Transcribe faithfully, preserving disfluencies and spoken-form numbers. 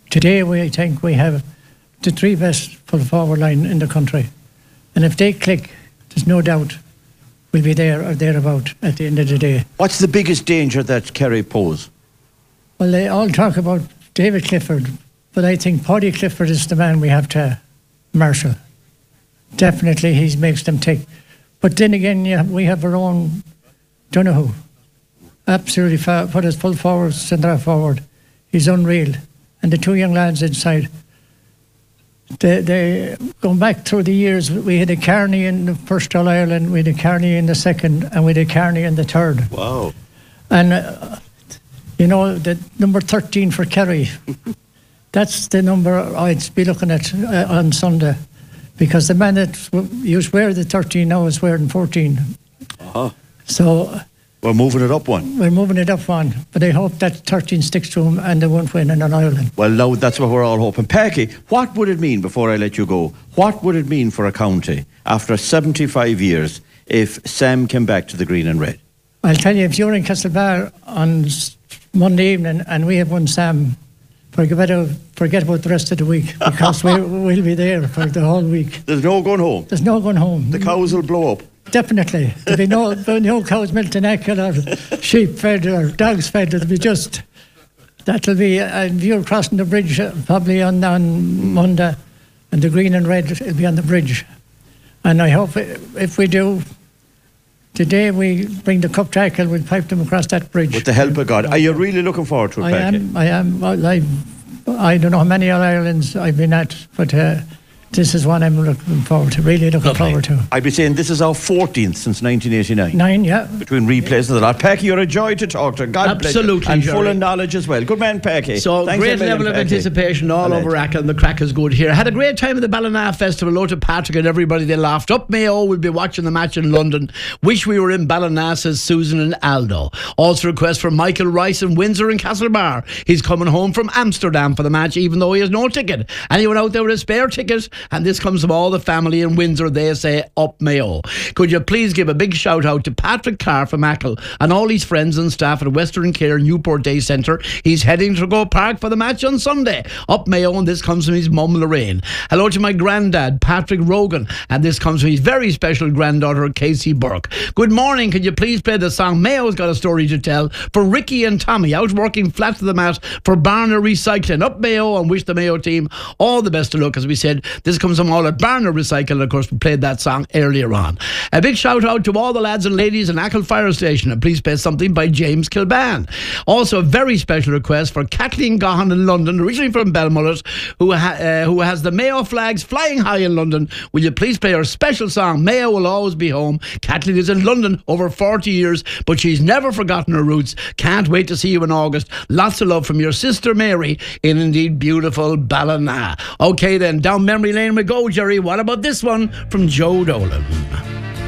today we think we have the three best full forward line in the country. And if they click, there's no doubt we'll be there or thereabout at the end of the day. What's the biggest danger that Kerry pose? Well, they all talk about David Clifford, but I think Paddy Clifford is the man we have to marshal. Definitely he makes them tick. But then again, yeah, we have our own Donoghue. Absolutely, fa- put us full forward, centre forward. He's unreal. And the two young lads inside, they, they going back through the years, we had a Carney in the first All Ireland, we had a Carney in the second, and we had a Carney in the third. Wow. And, uh, you know, the number thirteen for Kerry, that's the number I'd be looking at uh, on Sunday. Because the man that used to wear the thirteen now is wearing fourteen. Uh-huh. So we're moving it up one. We're moving it up one. But I hope that thirteen sticks to him and they won't win in an Ireland. Well, now that's what we're all hoping. Packy, what would it mean, before I let you go, what would it mean for a county after seventy-five years if Sam came back to the green and red? I'll tell you, if you're in Castlebar on Monday evening and we have won Sam, forget about, forget about the rest of the week, because we, we'll be there for the whole week. There's no going home? There's no going home. The cows will blow up? Definitely. There'll be no, there'll be no cows milked in Achill or sheep fed or dogs fed. It'll be just, that'll be, uh, if you're crossing the bridge uh, probably on, on Monday, and the green and red will be on the bridge. And I hope if we do, today we bring the cup to Achill, we'll pipe them across that bridge. With the help of God. Are you really looking forward to it, I Packy? am, I am. Well, I've, I don't know how many All Irelands I've been at, but uh, this is one I'm looking forward to, really looking Lovely. forward to. I'd be saying this is our fourteenth since nineteen eighty-nine. Nine, yeah. Between replays and the lot. Packy, you're a joy to talk to. God Absolutely, bless you. And Jerry. full of knowledge as well. Good man, Packy. So Thanks great a million, level of Packy. anticipation all Alright. over Achill, and the crack is good here. Had a great time at the Ballina Festival. Hello to Patrick and everybody. They laughed. Up Mayo will be watching the match in London. Wish we were in Ballina, says Susan and Aldo. Also request for Michael Rice in Windsor and Castlebar. He's coming home from Amsterdam for the match, even though he has no ticket. Anyone out there with a spare ticket? And this comes from all the family in Windsor. They say up Mayo. Could you please give a big shout out to Patrick Carr from Achill and all his friends and staff at Western Care Newport Day Centre. He's heading to Go Park for the match on Sunday. Up Mayo, and this comes from his mum Lorraine. Hello to my granddad Patrick Rogan, and this comes from his very special granddaughter Casey Burke. Good morning. Could you please play the song Mayo's Got a Story to Tell for Ricky and Tommy out working flat to the mat for Barna Recycling. Up Mayo, and wish the Mayo team all the best of luck. As we said, this comes from all at Barna Recycling. Of course, we played that song earlier on. A big shout out to all the lads and ladies in Achill Fire Station, and please play something by James Kilban. Also a very special request for Kathleen Gahan in London, originally from Belmullet, who, ha- uh, who has the Mayo flags flying high in London. Will you please play her special song Mayo Will Always Be Home? Kathleen is in London over forty years, but she's never forgotten her roots. Can't wait to see you in August. Lots of love from your sister Mary in indeed beautiful Ballina. Okay then, down memory lane we go, Jerry. What about this one from Joe Dolan?